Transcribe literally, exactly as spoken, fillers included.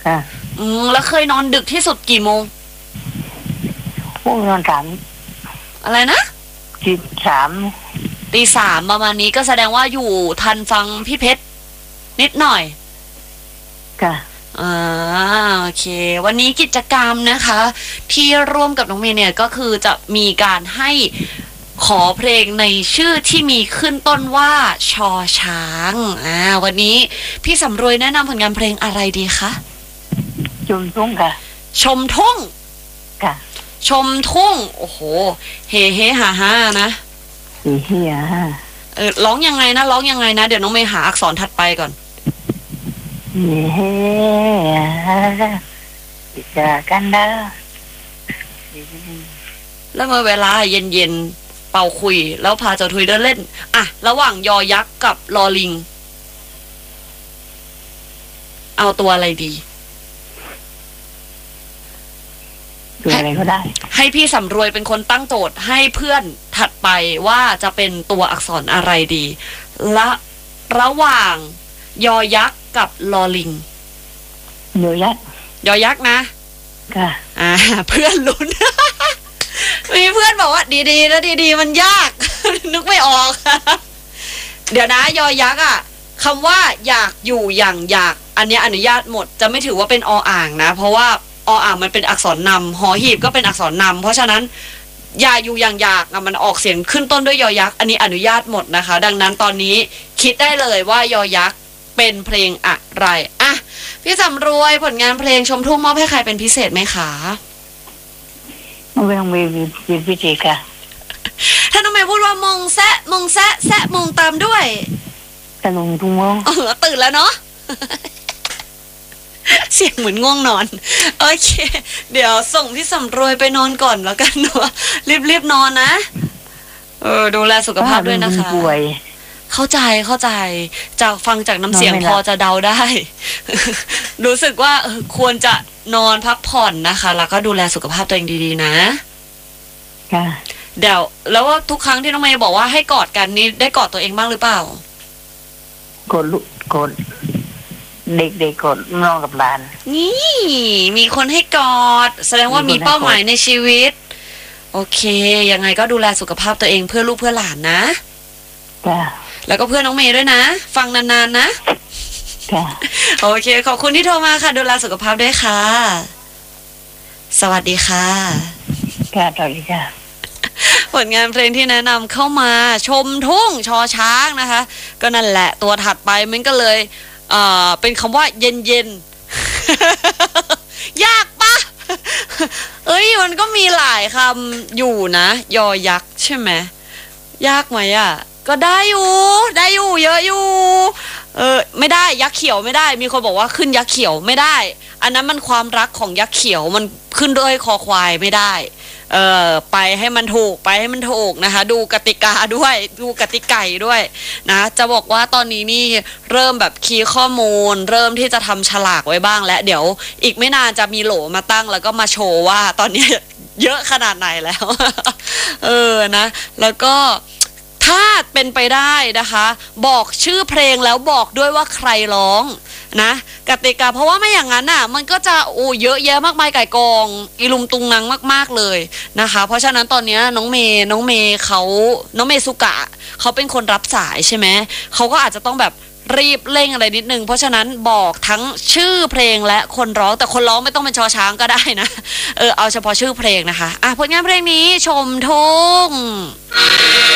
ค่ะอืมแล้วเคยนอนดึกที่สุดกี่โมงพวกนอนสามอะไรนะตีสามตีสามประมาณนี้ก็แสดงว่าอยู่ทันฟังพี่เพชรนิดหน่อยค่ะอ่าโอเควันนี้กิจกรรมนะคะที่ร่วมกับน้องเมย์เนี่ยก็คือจะมีการให้ขอเพลงในชื่อที่มีขึ้นต้นว่าชอช้างอ่าวันนี้พี่สำรวยแนะนำผลงานเพลงอะไรดีคะชมทุ่งค่ะชมทุ่งค่ะชมทุ่งโอ้โหเฮเฮฮ่าฮ่านะเฮียเฮียเออร้องยังไงนะร้องยังไงนะเดี๋ยวน้องเมย์หาอักษรถัดไปก่อนเฮียเฮียจะกันได้แล้วเมื่อเวลาเย็นๆเป่าคุยแล้วพาเจ้าทุยเดินเล่นอ่ะระหว่างยอยักษ์กับลอลิงเอาตัวอะไรดีตัวอะไรก็ได้ให้พี่สำรวยเป็นคนตั้งโจทย์ให้เพื่อนถัดไปว่าจะเป็นตัวอักษรอะไรดีและระหว่างยอยักษ์กับลอลิงยอยักษ์ยอยักษ์นะค่ะอ่าเพื่อนลุ้น มีเพื่อนบอกว่าดีๆแล้วดีๆมันยาก นึกไม่ออก เดี๋ยวนะยอยักษ์อ่ะคำว่าอยากอยู่อย่างอยากอันนี้อนุญาตหมดจะไม่ถือว่าเป็นออ่างนะเพราะว่าออ่างมันเป็นอักษรนำหอหีบก็เป็นอักษรนำเพราะฉะนั้นอยากอยู่อย่างอยากมันออกเสียงขึ้นต้นด้วยยอยักษ์อันนี้อนุญาตหมดนะคะดังนั้นตอนนี้คิดได้เลยว่ายอยักษ์เป็นเพลงอะไรอ่ะพี่สำรวยผลงานเพลงชมทุ่งมอบให้ใครเป็นพิเศษไหมคะไม่ต้องมีมีพิธีค่ะถ้าน้องเมย์พูดว่ามงแซะมงแซะแซะมงตามด้วยตะลงทุ่งมงเออตื่นแล้วเนาะ เสียงเหมือนง่วงนอนโอเคเดี๋ยวส่งพี่สำรวยไปนอนก่อนแล้วกันเนาะรีบๆนอนนะเออดูแลสุขภาพด้วยนะคะป่วยเข้าใจเข้าใจจากฟังจากน้ำเสียงพอจะเดาได้ รู้สึกว่าเออควรจะนอนพักผ่อนนะคะแล้วก็ดูแลสุขภาพตัวเองดีๆนะค่ะเดี๋ยวแล้วว่าทุกครั้งที่น้องเมย์บอกว่าให้กอดกันนี่ได้กอดตัวเองบ้างหรือเปล่ากดลุกดเด็กๆกดน้องกับหลานนี่มีคนให้กอดแสดงว่ามีเป้าหมายในชีวิตโอเคยังไงก็ดูแลสุขภาพตัวเองเพื่อลูกเพื่อหลานนะจ้ะแล้วก็เพื่อนน้องเมย์ด้วยนะฟังนานๆนะจ้ะโอเคขอบคุณที่โทรมาค่ะดูแลสุขภาพด้วยค่ะสวัสดีค่ะค่ะสวัสดีค่ะผลงานเพลงที่แนะนำเข้ามาชมทุ่งชอช้างนะคะก็นั่นแหละตัวถัดไปมันก็เลยเอ่อเป็นคำว่าเย็นเย็น ยากปะ เอ้ยมันก็มีหลายคำอยู่นะยอยักษ์ใช่ไหมยากไหมอ่ะก็ได้อยู่ได้อยู่เยอะอยู่เออไม่ได้ยักษ์เขียวไม่ได้มีคนบอกว่าขึ้นยักษ์เขียวไม่ได้อันนั้นมันความรักของยักษ์เขียวมันขึ้นด้วยคอควายไม่ได้เออไปให้มันถูกไปให้มันถูกนะคะดูกติกาด้วยดูกติกาด้วยนะจะบอกว่าตอนนี้นี่เริ่มแบบคีย์ข้อมูลเริ่มที่จะทำฉลากไว้บ้างแล้วเดี๋ยวอีกไม่นานจะมีโหลมาตั้งแล้วก็มาโชว์ว่าตอนนี้เยอะขนาดไหนแล้ว เออนะแล้วก็ถ้าเป็นไปได้นะคะบอกชื่อเพลงแล้วบอกด้วยว่าใครร้องนะกติกาเพราะว่าไม่อย่างนั้นน่ะมันก็จะโอ้เยอะแยะมากมายไก่กองอีลุมตุงนังมากๆเลยนะคะเพราะฉะนั้นตอนนี้น้องเมย์น้องเมย์เขาน้องเมย์สุกะเขาเป็นคนรับสายใช่ไหมเขาก็อาจจะต้องแบบรีบเร่งอะไรนิดนึงเพราะฉะนั้นบอกทั้งชื่อเพลงและคนร้องแต่คนร้องไม่ต้องเป็นชอช้างก็ได้นะเออเอาเฉพาะชื่อเพลงนะคะอ่ะผลงานเพลงนี้ชมทุ่ง